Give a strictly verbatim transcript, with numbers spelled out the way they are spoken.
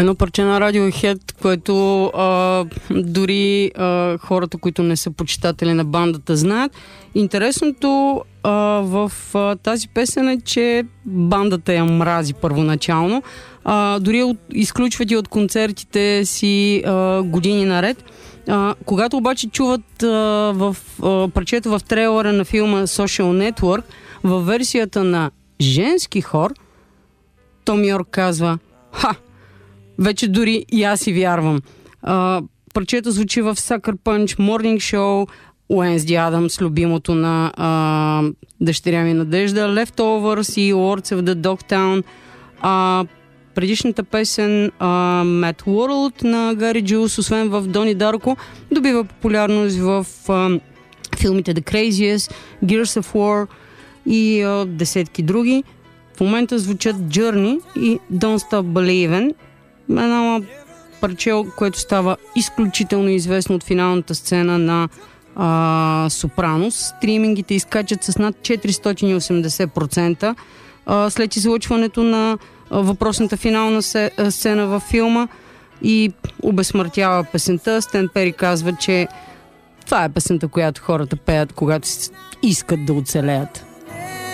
Едно парче на Radiohead, което а, дори а, хората, които не са почитатели на бандата, знаят. Интересното а, в а, тази песен е, че бандата я мрази първоначално. А, дори от, изключват и от концертите си а, години наред. А, когато обаче чуват а, в а, парчето в трейлера на филма Social Network, във версията на женски хор, Том Йорк казва: "Ха! Вече дори и аз си вярвам." А, парчето звучи в Sucker Punch, Morning Show, Wednesday Addams, любимото на а, дъщеря ми Надежда, Leftovers и Lords of the Dogtown. А, предишната песен а, Mad World на Гари Джулс, освен в Дони Дарко, добива популярност в а, филмите The Craziest, Gears of War и а, десетки други. В момента звучат Journey и Don't Stop Believin'. Едно парче, което става изключително известно от финалната сцена на а, Сопранос. Стримингите изкачат с над четиристотин и осемдесет процента а, след излъчването на а, въпросната финална се, а, сцена във филма и обезсмъртява песента. Стен Пери казва, че това е песента, която хората пеят, когато искат да оцелеят.